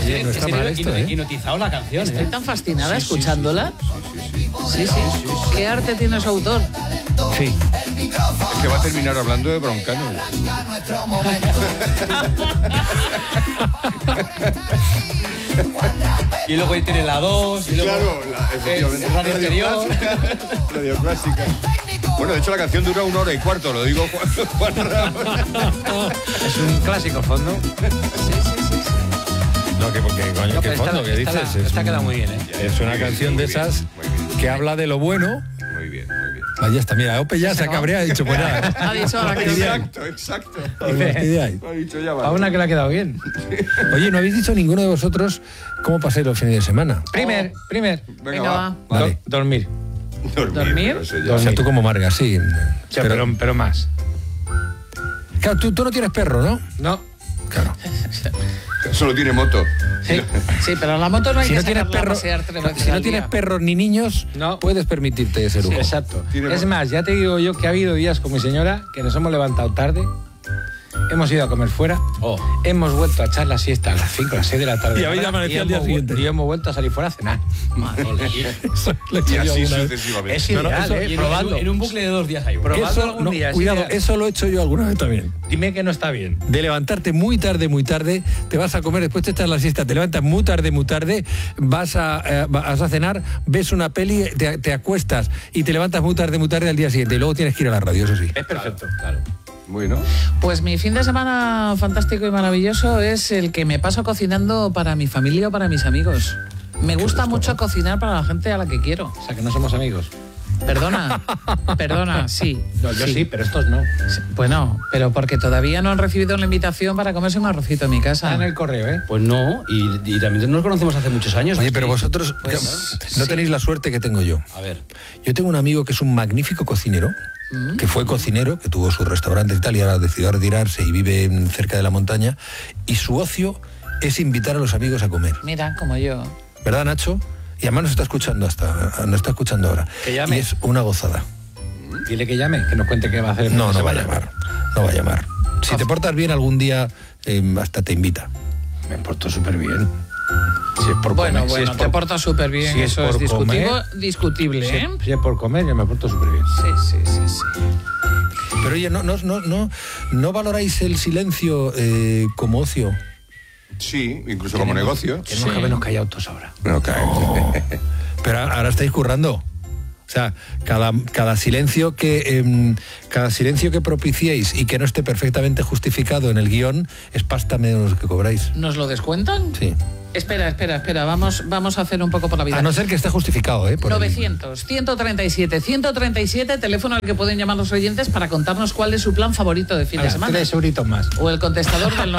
Oye, no está mal esto, hipnotizado la canción. Estoy tan fascinada escuchándola. Sí. ¿Qué arte tiene su autor? Sí. Es que va a terminar hablando de Broncano. Y luego tiene la 2, y luego efectivamente. Radio Exterior. Radio Clásica. Bueno, de hecho la canción dura 1 hora y cuarto, lo digo Juan Ramos. Es un clásico fondo. No, que porque, coño, ¿qué fondo? ¿Qué dices? Esta queda muy bien, Es una canción de esas que habla de lo bueno. Muy bien. Ahí está, mira, Ope ya se ha cabreado, ha dicho, pues nada. Ha dicho ahora que Exacto. Ha dicho ya va. A una que le ha quedado bien. Oye, no habéis dicho ninguno de vosotros cómo pasáis los fines de semana. Primer. Venga, va. Vale. Dormir. ¿Dormir? Eso ya. O sea, tú como Marga, sí. Pero más. Claro, tú no tienes perro, ¿no? No. Claro. Solo tiene moto. Sí, pero la moto no hay Si que no tienes sacarla a perro, pasear 3 veces si no al tienes día. perros ni niños, No. puedes permitirte ese lujo. Exacto. Tiene- Es más, ya te digo yo que ha habido días con mi señora que nos hemos levantado tarde, hemos ido a comer fuera, hemos vuelto a echar la siesta a las 5, a las 6 de la tarde. Y habéis amanecido al día siguiente. Y hemos vuelto a salir fuera a cenar. Eso lo he hecho Y yo así alguna vez. sucesivamente. Es ideal, eso- probando. En un bucle de 2 días hay uno. Probando Eso, algún no, día, es cuidado, ideal. eso lo he hecho yo alguna vez también. Dime que no está bien. De levantarte muy tarde, te vas a comer, después te echas la siesta, te levantas muy tarde, vas a cenar, ves una peli, te acuestas y te levantas muy tarde al día siguiente y luego tienes que ir a la radio, eso sí. Es perfecto. Claro. Bueno. Pues mi fin de semana fantástico y maravilloso es el que me paso cocinando para mi familia o para mis amigos. Me gusta mucho cocinar para la gente a la que quiero. O sea, que no somos amigos. Perdona, sí. No, yo sí, pero estos no. Bueno, pero porque todavía no han recibido la invitación para comerse un arrocito en mi Está casa. en el correo, ¿eh? Pues no, y también nos conocemos hace muchos años. Oye, pero vosotros no sí. tenéis la suerte que tengo yo. A ver. Yo tengo un amigo que es un magnífico cocinero, que fue cocinero, que tuvo su restaurante y tal, y ahora decidió retirarse y vive cerca de la montaña, y su ocio es invitar a los amigos a comer. Mira, como yo. ¿Verdad, Nacho? Y además nos está escuchando ahora. Que llame. Y es una gozada. Dile que llame, que nos cuente qué va a hacer. No va a llamar. Si te portas bien algún día, hasta te invita. Me porto súper bien. Si es por Bueno, comer, si es te por- portas súper bien, si es eso es por discutible, ¿eh? Si es por comer, yo me porto súper bien. Sí. Pero oye, ¿no valoráis el silencio como ocio? Sí, incluso como negocio. Tenemos que habernos callado todos ahora. No, Pero ahora estáis currando. O sea, cada silencio que propiciéis y que no esté perfectamente justificado en el guión es pasta menos que cobráis. ¿Nos lo descuentan? Sí. Espera, vamos a hacer un poco por la vida. A no ser que esté justificado, ¿eh? Por el- 900-137-137, teléfono al que pueden llamar los oyentes para contarnos cuál es su plan favorito de fin de Venga, semana. 3 euritos más. O el contestador del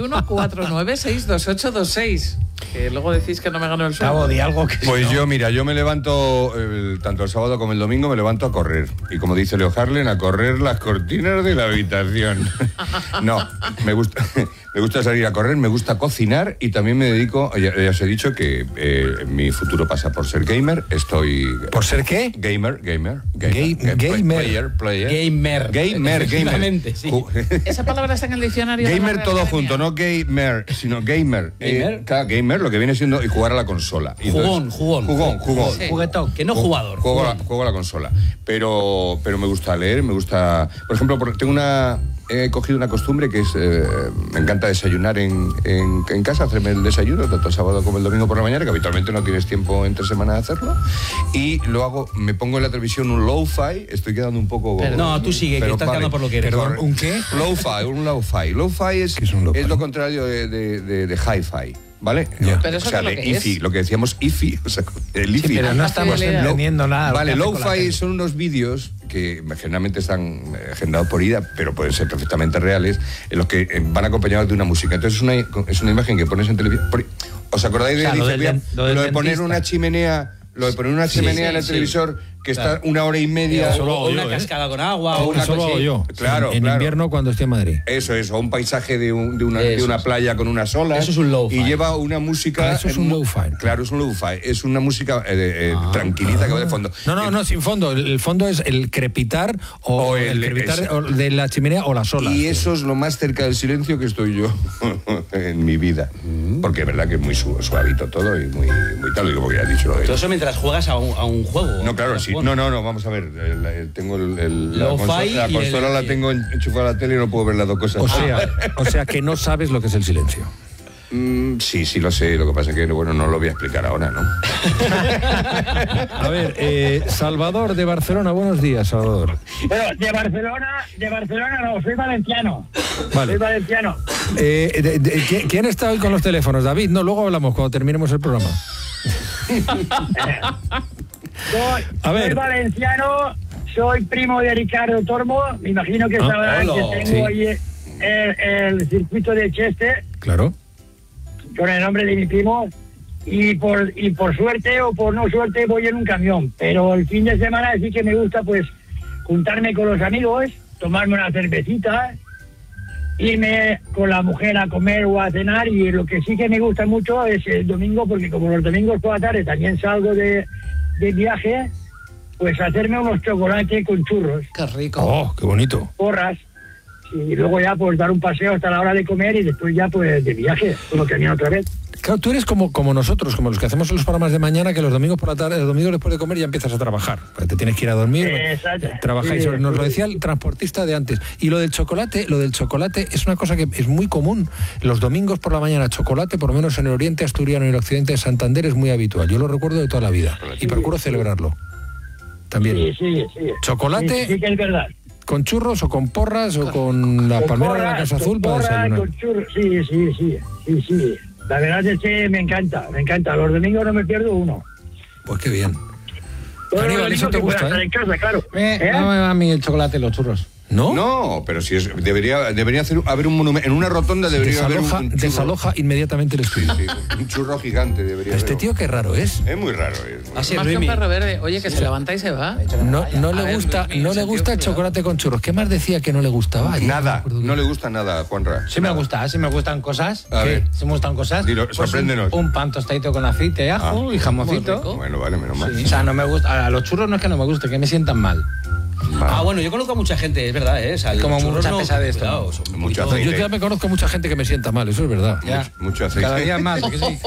91-496-2826. Que luego decís que no me gano el sueldo. Cabo de algo que... Pues yo me levanto, tanto el sábado como el domingo, me levanto a correr. Y como dice Leo Harlen, a correr las cortinas de la habitación. No, me gusta salir a correr, me gusta cocinar y también me dedico, ya os he dicho que mi futuro pasa por ser gamer. ¿Por ser qué? Gamer. Gamer. Gamer. Efectivamente, sí. Esa palabra está en el diccionario. de la Gamer Real todo Academia. junto, no gamer, sino gamer. ¿Gamer? Claro, gamer, lo que viene siendo y jugar a la consola. Y Jugón. Jugón. Sí. Juguetón, que no jugador. Juego a la consola. Pero me gusta leer, me gusta... Por ejemplo, he cogido una costumbre que es... me encanta desayunar en casa, hacerme el desayuno, tanto el sábado como el domingo por la mañana, que habitualmente no tienes tiempo entre semana de hacerlo. Y lo hago, me pongo en la televisión un lo-fi, estoy quedando un poco... No, tú sigue, que pero estás quedando por lo que eres. Perdón, ¿un qué? Un lo-fi. Lo-fi es, ¿Qué es un lo-fi? es lo contrario de hi-fi. ¿Vale? Ya. Pero eso o sea, es lo de que IFI, es. lo que decíamos IFI, o sea, el IFI. Pero no estamos Lo- entendiendo nada. Vale, lo que hace con la lo-fi gente. son unos vídeos que generalmente están agendados por ida, pero pueden ser perfectamente reales, en los que van acompañados de una música. Entonces es una imagen que pones en televisión. ¿Os acordáis O sea, de, lo dice, del lo de poner dentista. una chimenea? Lo de poner una chimenea en el sí. televisor que está una hora y media. O una cascada con agua. O una Eso lo cosa hago así. yo. Claro, en claro. invierno cuando estoy en Madrid. Eso, o un paisaje de una Eso playa con unas olas. Eso es un lo-fi. Y lleva una música. Eso es un lo-fi. Claro, es un lo-fi. Es una música tranquilita que va de fondo. No, sin fondo. El fondo es el crepitar o el crepitar de la chimenea o las olas. Y eso es lo más cerca del silencio que estoy yo en mi vida. Porque es verdad que es muy suavito todo y muy tal, lo que ya has dicho. Todo eso mientras juegas a un juego. No, claro, sí. No, vamos a ver. Tengo la Lo-fi la y consola la tengo enchufada a la tele y no puedo ver las dos cosas. O sea que no sabes lo que es el silencio. Sí, lo sé. Lo que pasa es que, bueno, no lo voy a explicar ahora, ¿no? A ver, Salvador de Barcelona, buenos días, Salvador. Bueno, de Barcelona no, soy valenciano. Vale. Soy valenciano. ¿Quién está hoy con los teléfonos? David, no, luego hablamos cuando terminemos el programa. A ver. Soy valenciano, soy primo de Ricardo Tormo. Me imagino que sabrán que tengo ahí el circuito de Cheste. Claro. Con el nombre de mi primo. Y por suerte o por no suerte voy en un camión. Pero el fin de semana sí que me gusta pues juntarme con los amigos, tomarme una cervecita, irme con la mujer a comer o a cenar. Y lo que sí que me gusta mucho es el domingo, porque como los domingos por la tarde también salgo de viaje, pues hacerme unos chocolates con churros, Qué rico. Oh, qué bonito. porras, y luego ya pues dar un paseo hasta la hora de comer y después ya pues de viaje, como camión otra vez. Claro, tú eres como nosotros, como los que hacemos los programas de mañana, que los domingos por la tarde, los domingos después de comer ya empiezas a trabajar. Te tienes que ir a dormir, Exacto. trabajáis. Sí, Nos lo sí. decía el transportista de antes. Y lo del chocolate es una cosa que es muy común. Los domingos por la mañana chocolate, por lo menos en el oriente asturiano y el occidente de Santander, es muy habitual. Yo lo recuerdo de toda la vida y procuro celebrarlo. También. Sí. Chocolate. Sí que es verdad. ¿Con churros o con porras o con la Con palmera de la porras, Casa Azul con para porras, desayunar? con churros. Sí. La verdad es que me encanta. Los domingos no me pierdo uno. Pues qué bien. Todos los Aníbal, eso domingos te que pueda gusta, estar ¿eh? en casa, claro. No me va a mí el chocolate y los churros. ¿No? No, pero si es, debería haber un monumento. En una rotonda debería haber un churro. Desaloja inmediatamente el estudio. Sí, un churro gigante debería Este haber. tío qué raro es. Es muy raro. Así Más es, que un Luismi. perro verde. Oye, que se levanta y se va. No A le ver, gusta, Luismi, no le sentido gusta el cuidado. chocolate con churros. ¿Qué más decía que no le gustaba? Ya Nada, me acuerdo no bien. le gusta nada, Juanra. Sí me gusta, sí me gustan cosas. A ver. Sí me gustan cosas. Dilo, Pues sorpréndenos. Un pan tostadito con aceite, ajo y jamoncito. Bueno, vale, menos mal. O sea, no me gusta. A los churros no es que no me guste, que me sientan mal. Ah, bueno, yo conozco a mucha gente, es verdad, ¿eh? O sea, Como los churros mucha pesadez, cuidado, ¿no? son un Mucho poquito- aceite. Yo ya me conozco mucha gente que me sienta mal, eso es verdad. Ya. Mucho aceite. Cada día más. ¿a que sí?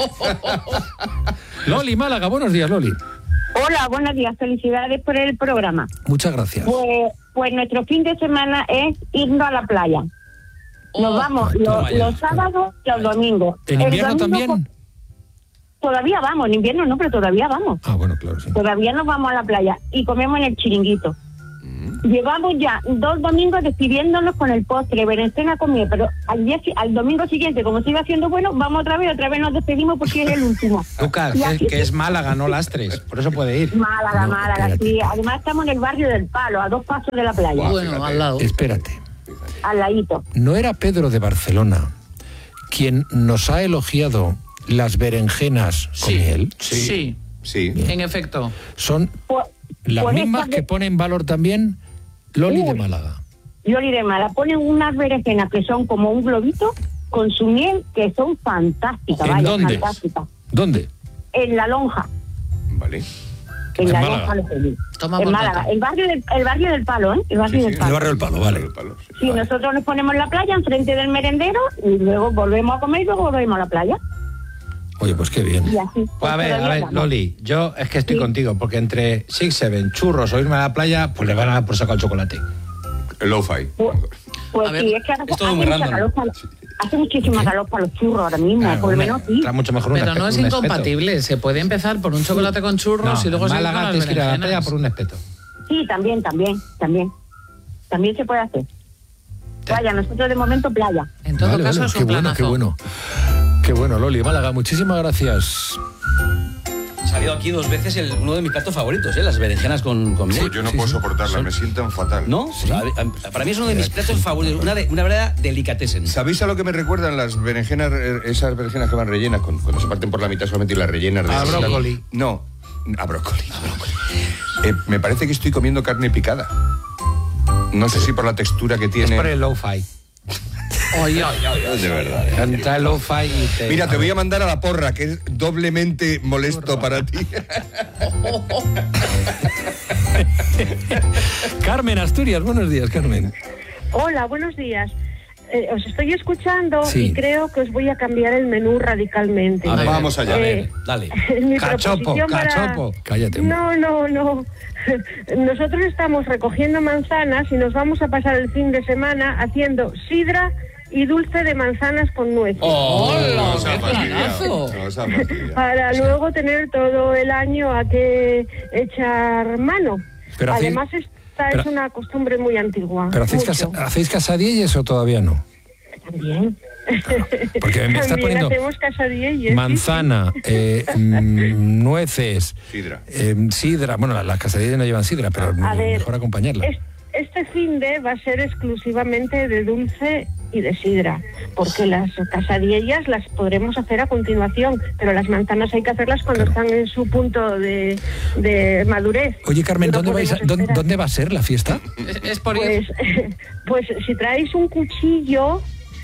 Loli Málaga, buenos días, Loli. Hola, buenos días. Felicidades por el programa. Muchas gracias. Pues nuestro fin de semana es irnos a la playa. Nos vamos toma ya. los sábados y los domingos. ¿En El invierno domingo, también? Todavía vamos, en invierno no, pero todavía vamos. Ah, bueno, claro, sí. Todavía nos vamos a la playa y comemos en el chiringuito. Llevamos ya 2 domingos despidiéndonos con el postre, berenjena comida, pero al domingo siguiente, como sigue haciendo bueno, vamos otra vez nos despedimos porque es el último. Lucas, Y así- que es Málaga, no Lastres. Por eso puede ir. Málaga, No, Málaga, espérate. sí. Además estamos en el barrio del Palo, a 2 pasos de la playa, Bueno, fíjate. al lado. Espérate. al ladito. ¿No era Pedro de Barcelona quien nos ha elogiado las berenjenas con miel? Sí, Sí. en efecto. Son Pues- las pues mismas esta que vez- pone en valor también Loli de Málaga. Loli de Málaga, ponen unas berenjenas que son como un globito con su miel, que son fantásticas, ¿En vaya, dónde? fantásticas. ¿Dónde? En La Lonja, Vale. en En La Málaga. Lonja lo pedí. Toma En por Málaga, nota. el barrio del Palo, ¿eh? El barrio del Palo. del Palo, vale. Sí, nosotros nos ponemos en la playa, enfrente del merendero, y luego volvemos a comer y luego volvemos a la playa. Oye, pues qué bien. Y así. Pues a ver, Loli, yo es que estoy Sí. contigo, porque entre Six Seven, churros o irme a la playa, pues le van a dar por saco el chocolate. El lo-fi. Pues A ver, sí, es que ahora es todo hace muy mucha random. calor hace muchísima calor para los churros ahora mismo, Claro, por lo menos sí. Está mucho mejor un Pero no espeto, es un espeto. incompatible. Se puede empezar por un chocolate con churros No, y luego en seguir con Málaga las tienes que ir a la playa berenjenas. por un espeto. Sí, también. También se puede hacer. Vaya, nosotros de momento playa. En todo Vale, caso vale, es qué un bueno, planazo. qué bueno. Qué bueno, Loli Málaga, muchísimas gracias. Ha salido aquí 2 veces uno de mis platos favoritos, ¿eh? Las berenjenas con miel. Pues yo no puedo soportarlas, me sientan fatal. ¿No? O sea, para mí es uno de mis platos favoritos, una verdadera delicatessen. ¿Sabéis a lo que me recuerdan las berenjenas, esas berenjenas que van rellenas, cuando se parten por la mitad solamente y las rellenas de... A brócoli. No, a brócoli. Me parece que estoy comiendo carne picada. No sé si por la textura que tiene. Es por el low-fi. De verdad. Entra el low-fi y te... Mira, te voy a mandar a la porra, que es doblemente molesto para ti. Carmen, Asturias, buenos días, Carmen. Hola, buenos días. Os estoy escuchando Sí. y creo que os voy a cambiar el menú radicalmente. A ver, Vamos allá. Dale. Mi Cachopo, proposición para- cachopo. Cállate. No. Nosotros estamos recogiendo manzanas y nos vamos a pasar el fin de semana haciendo sidra y dulce de manzanas con nueces. ¡Hola! Nos ha ¡Qué fastidiado, planazo! nos ha fastidiado. Para luego tener todo el año a que echar mano. Pero hacéis- Además, esta pero- es una costumbre muy antigua. ¿Pero hacéis casadillas o todavía no? También. Porque me está También poniendo hacemos casadillas. manzana, nueces, Sidra. sidra. Bueno, las casadillas no llevan sidra, pero A ver, mejor acompañarlas. Este finde va a ser exclusivamente de dulce y de sidra, porque las casadillas las podremos hacer a continuación, pero las manzanas hay que hacerlas cuando Claro. están en su punto de madurez. Oye, Carmen, No ¿dónde podemos esperar. ¿dónde va a ser la fiesta? Es por ir. Pues si traéis un cuchillo,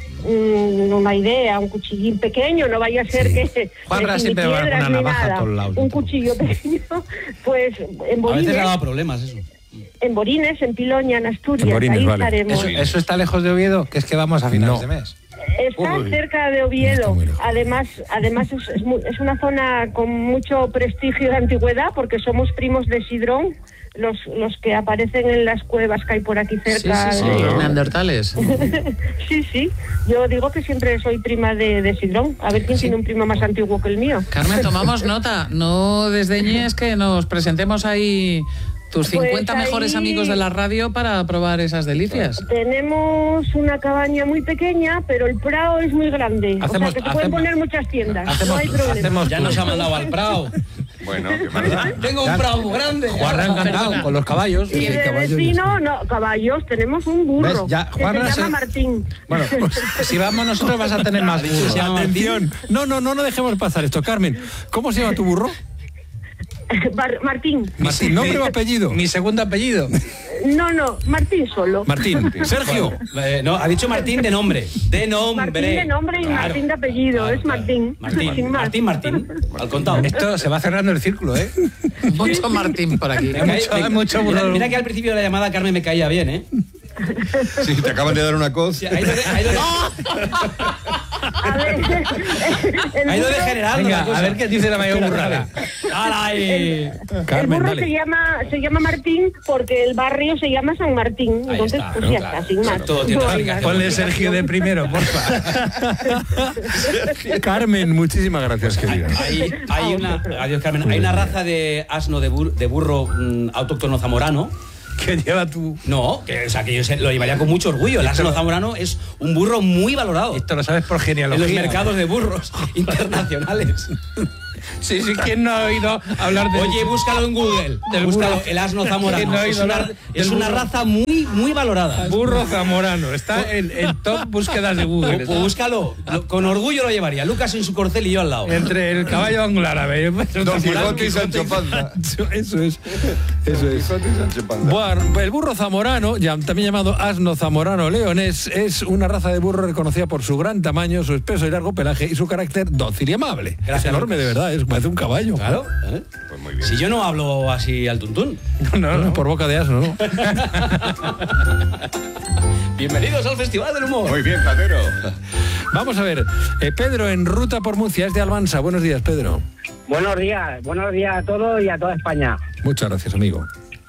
una idea, un cuchillín pequeño, no vaya a ser Sí. que Juanra ni siempre va con piedras una ni navaja a nada. todos lados. Un cuchillo pequeño, pues en A veces le Borines, ha dado problemas eso. en Borines, en Piloña, en Asturias, En Borines, ahí vale. estaremos. ¿Eso está lejos de Oviedo? Que es que vamos a finales No. de mes. Está Uy. cerca de No está Oviedo. muy lejos. Además es una zona con mucho prestigio de antigüedad porque somos primos de Sidrón, los que aparecen en las cuevas que hay por aquí Sí, cerca. sí, sí, de- los neandertales. Sí. Yo digo que siempre soy prima de Sidrón. A ver quién tiene un primo más antiguo que el mío. Carmen, tomamos nota. No desdeñes que nos presentemos ahí tus 50 Pues ahí- mejores amigos de la radio para probar esas delicias. Tenemos una cabaña muy pequeña, pero el prado es muy grande. o Hacemos- sea, que se pueden hacemos- poner muchas tiendas. No hay problema. Ya nos ha mandado al Prado. Bueno, qué maldad. Tengo un Prado muy grande. Juanra encantado con los caballos. Y de caballos, vecino, no, caballos, tenemos un burro ¿Ves? Ya, que Juanra se llama se- Martín. Bueno, si vamos nosotros vas a tener más burros. Atención. No dejemos pasar esto. Carmen, ¿cómo se llama tu burro? Martín. Martín, ¿nombre o apellido? Mi segundo apellido. No, Martín solo. Martín. Sergio. No, ha dicho Martín de nombre. De nombre. Martín de nombre y Claro. Martín de apellido. Claro, es Martín. Martín. Sin más. Martín. Al contado. Esto se va cerrando el círculo, ¿eh? Mucho Martín por aquí. Hay mucho mira, burro. mira que al principio de la llamada Carmen me caía bien, ¿eh? Sí, te acaban de dar una cosa. Sí, ha ido A ver, el ha ido burro- degenerando Venga, la cosa. a ver qué dice la mayor Espera, burrada. ¡Hala ahí! El Carmen, burro dale. se llama Martín porque el barrio se llama San Martín. Ahí Entonces, está, pues ya claro, está, sin más. todo tiene No hay explicación. más. Ponle Sergio de primero, porfa. Carmen, muchísimas gracias, querida. Hay una, adiós Carmen, hay una raza de asno de burro autóctono zamorano. Que lleva tu... No, que, o sea, que yo lo llevaría con mucho orgullo. El asno zamorano es un burro muy valorado Esto lo sabes por genealogía. en los mercados de burros internacionales. Sí, ¿quién no ha oído hablar de... Oye, búscalo en Google. Del Búscalo, burro. el asno ¿Quién no zamorano. ha oído hablar Es del una burro? raza muy valorada. Burro zamorano. Está en top búsquedas de Google. Pues búscalo. Con orgullo lo llevaría. Lucas en su corcel y yo al lado. Entre el caballo anglo-árabe. Don Quijote y Sancho Panza. Eso es. Don Quijote y Sancho Panza. Bueno, el burro zamorano, también llamado asno zamorano leonés, es una raza de burro reconocida por su gran tamaño, su espeso y largo pelaje y su carácter dócil y amable. Gracias, es enorme, Lucas. de verdad, parece un caballo. Claro. ¿eh? Pues muy bien. Si yo no hablo así al tuntún. No, por boca de asno, ¿no? Bienvenidos al Festival del Humor. Muy bien, Platero. Vamos a ver, Pedro en ruta por Murcia, es de Almansa. Buenos días, Pedro. Buenos días a todos y a toda España. Muchas gracias, amigo.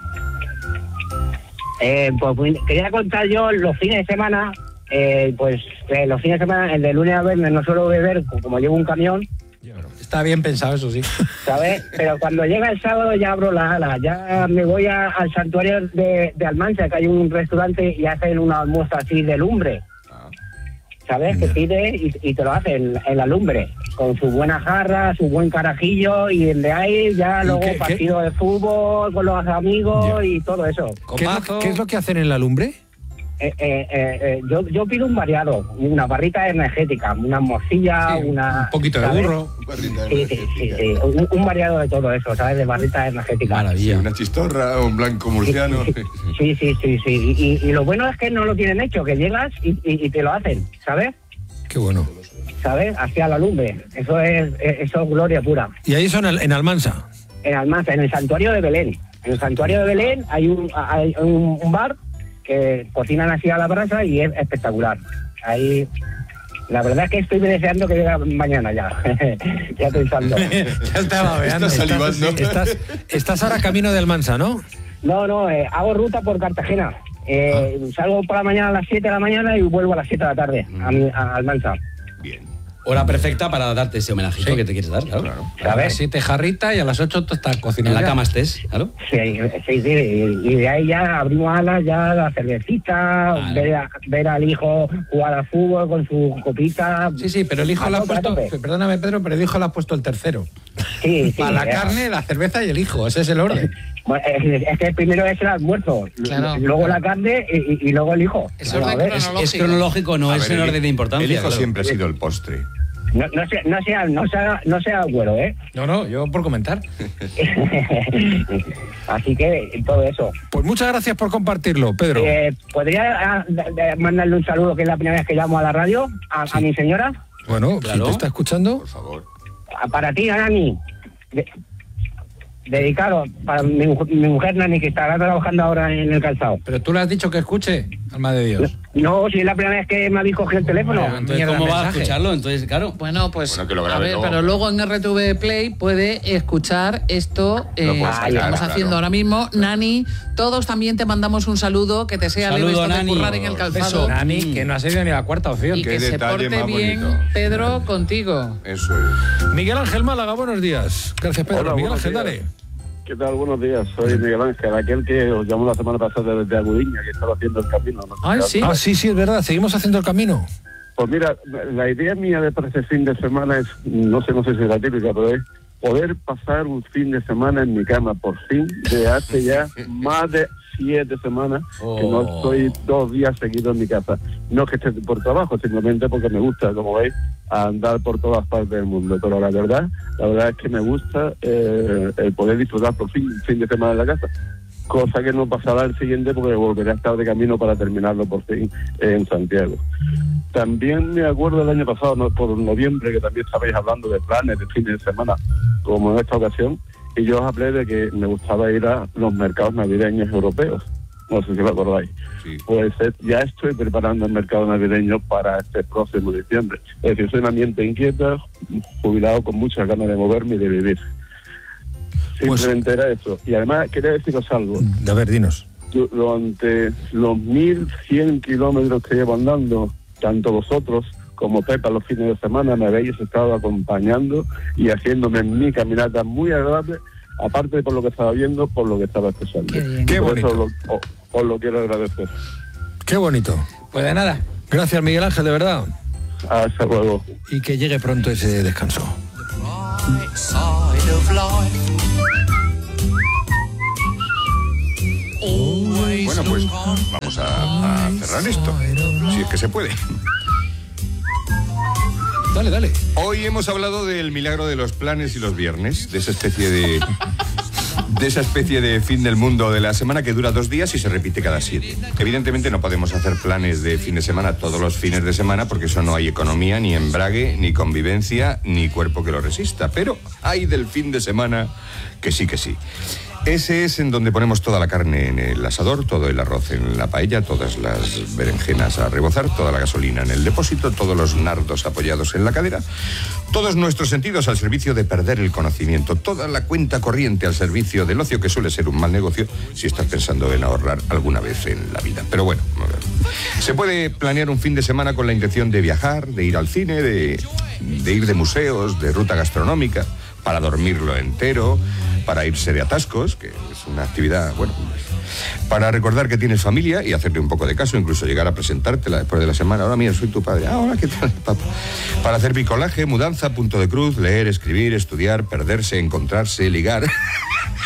Pues quería contar yo los fines de semana, los fines de semana, el de lunes a viernes no suelo beber, como llevo un camión, Está bien pensado, eso sí. ¿sabes? Pero cuando llega el sábado ya abro las alas, ya me voy al santuario de Almansa, que hay un restaurante y hacen una almuerzo así de lumbre, ¿sabes? Que pide y te lo hacen en la lumbre, con su buena jarra, su buen carajillo, y de ahí ya luego qué- partido de fútbol con los amigos Ya. y todo eso. ¿Qué es lo que hacen en la lumbre? yo pido un variado, una barrita energética, una morcilla, Sí, una... un poquito de ¿sabes? burro. Sí. Un variado de todo eso, ¿sabes? De barrita energética. Maravilla. Una chistorra, un blanco murciano. Sí. Y lo bueno es que no lo tienen hecho, que llegas y te lo hacen, ¿sabes? Qué bueno. ¿Sabes? Hacia la lumbre. Eso es gloria pura. Y ahí son en Almansa. En Almansa, en el santuario de Belén. En el santuario de Belén hay un bar que cocinan así a la brasa y es espectacular. Ahí, la verdad es que estoy deseando que llegue mañana ya. Ya pensando. Ya estaba veando. Estás salivando. Estás ahora camino de Almansa, ¿no? No, hago ruta por Cartagena. Salgo por la mañana a las 7 de la mañana y vuelvo a las 7 de la tarde a Almansa. Bien. Hora perfecta para darte ese homenajito que te quieres dar, claro. A las 7 jarritas y a las 8 tú estás En cocinando. la cama estés, claro. Sí, y de ahí ya abrimos alas, ya la cervecita, Vale. ver al hijo jugar al fútbol con su copita. Sí, pero el hijo le ha A tope. puesto, perdóname Pedro, pero el hijo le ha puesto el tercero. Sí, Para la carne, la cerveza y el hijo, ese es el orden. Bueno, es que primero es el almuerzo, Claro. luego la carne y luego el hijo. Es Bueno, a orden ver, cronológico. Es cronológico, no A es ver, en orden de importancia. El hijo claro. siempre ha sido el postre. no sea güero, ¿eh? No, yo por comentar. Así que todo eso. Pues muchas gracias por compartirlo, Pedro. ¿Podría mandarle un saludo, que es la primera vez que llamo a la radio, a mi señora? Bueno, Claro. si te está escuchando. Por favor. Para ti, Nani. Dedicado para mi mujer Nani, que está trabajando ahora en el calzado. Pero tú le has dicho que escuche, alma de Dios. No, si es la primera vez que me habéis cogido el teléfono. Bueno, Entonces, Mierda, ¿cómo va a mensaje. escucharlo? Entonces, claro. Bueno, pues Bueno, que lo a grabe ver, luego. pero luego en RTV Play puede escuchar esto Lo puedes que sacar, estamos claro. haciendo ahora mismo. Nani, todos también te mandamos un saludo, que te sea leve Saludo, esto de Nani. currar en el calzado. Beso, Nani, que no ha sido ni la cuarta opción. Y Qué que se detalle porte más bien, bonito. Pedro, contigo. Eso es. Miguel Ángel Málaga, buenos días. Gracias, Pedro. Hola, Miguel buenos Ángel, días. dale. ¿Qué tal? Buenos días. Soy Miguel Ángel, aquel que os llamó la semana pasada desde Agudiña, que estaba haciendo el camino. ¿No? Ay, sí. Ah, sí, es verdad. Seguimos haciendo el camino. Pues mira, la idea mía de para este fin de semana es, no sé si es la típica, pero es poder pasar un fin de semana en mi cama, por fin, de hace ya más de 7 semanas que no estoy 2 días seguidos en mi casa. No que esté por trabajo, simplemente porque me gusta, como veis, andar por todas partes del mundo. Pero la verdad es que me gusta el poder disfrutar por fin un fin de semana en la casa. Cosa que no pasará el siguiente porque volveré a estar de camino para terminarlo por fin en Santiago. También me acuerdo del año pasado, por noviembre, que también estabais hablando de planes de fin de semana, como en esta ocasión, y yo os hablé de que me gustaba ir a los mercados navideños europeos. No sé si lo acordáis. Sí. Pues ya estoy preparando el mercado navideño para este próximo diciembre. Es decir, soy una mente inquieta, jubilado con muchas ganas de moverme y de vivir. Simplemente era eso. Y además quería deciros algo. A ver, dinos. Durante los 1.100 kilómetros que llevo andando, tanto vosotros como Pepa los fines de semana me habéis estado acompañando y haciéndome mi caminata muy agradable, aparte de por lo que estaba viendo, por lo que estaba escuchando. Qué bien. Qué Por bonito. eso os lo quiero agradecer. Qué bonito. Pues de nada. Gracias, Miguel Ángel, de verdad. Hasta luego. Y que llegue pronto ese descanso. Bueno, pues vamos a cerrar esto, si es que se puede. Dale. Hoy hemos hablado del milagro de los planes y los viernes, de esa especie de fin del mundo de la semana que dura 2 días y se repite cada 7. Evidentemente no podemos hacer planes de fin de semana todos los fines de semana porque eso no hay economía, ni embrague, ni convivencia, ni cuerpo que lo resista. Pero hay del fin de semana que sí. Ese es en donde ponemos toda la carne en el asador, todo el arroz en la paella, todas las berenjenas a rebozar, toda la gasolina en el depósito, todos los nardos apoyados en la cadera, todos nuestros sentidos al servicio de perder el conocimiento, toda la cuenta corriente al servicio del ocio, que suele ser un mal negocio si estás pensando en ahorrar alguna vez en la vida. Pero bueno, se puede planear un fin de semana con la intención de viajar, de ir al cine, de ir de museos, de ruta gastronómica, para dormirlo entero, para irse de atascos, que es una actividad, bueno, para recordar que tienes familia y hacerle un poco de caso, incluso llegar a presentártela después de la semana. Ahora, mira, soy tu padre. Ah, hola, ¿qué tal, papá? Para hacer bricolaje, mudanza, punto de cruz, leer, escribir, estudiar, perderse, encontrarse, ligar.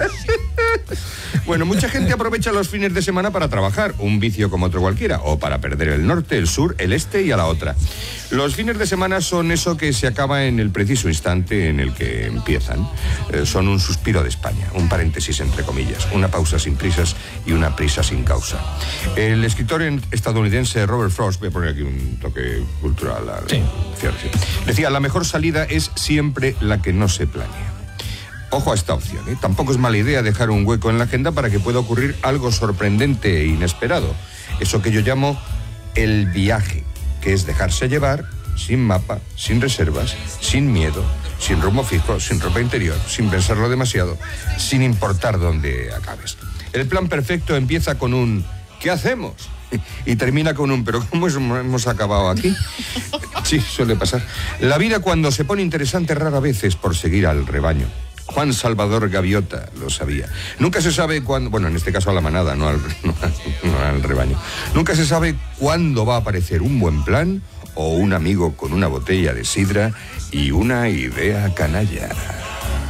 Bueno, mucha gente aprovecha los fines de semana para trabajar, un vicio como otro cualquiera, o para perder el norte, el sur, el este y a la otra. Los fines de semana son eso que se acaba en el preciso instante en el que empiezan. Son un suspiro de España, un paréntesis entre comillas, una pausa sin prisas y una prisa sin causa. El escritor estadounidense Robert Frost, voy a poner aquí un toque cultural, decía, la mejor salida es siempre la que no se planea. Ojo a esta opción, ¿eh? Tampoco es mala idea dejar un hueco en la agenda para que pueda ocurrir algo sorprendente e inesperado. Eso que yo llamo el viaje, que es dejarse llevar sin mapa, sin reservas, sin miedo, sin rumbo fijo, sin ropa interior, sin pensarlo demasiado, sin importar dónde acabes. El plan perfecto empieza con un ¿qué hacemos? Y termina con un ¿pero cómo hemos acabado aquí? Sí, suele pasar. La vida cuando se pone interesante rara vez es por seguir al rebaño. Juan Salvador Gaviota lo sabía. Nunca se sabe cuándo, bueno, en este caso a la manada, no al rebaño. Nunca se sabe cuándo va a aparecer un buen plan o un amigo con una botella de sidra y una idea canalla.